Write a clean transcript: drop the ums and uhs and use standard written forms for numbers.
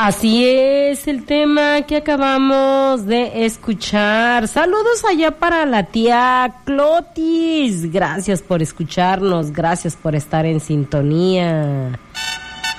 Así es el tema que acabamos de escuchar. Saludos allá para la tía Clotis. Gracias por escucharnos, gracias por estar en sintonía.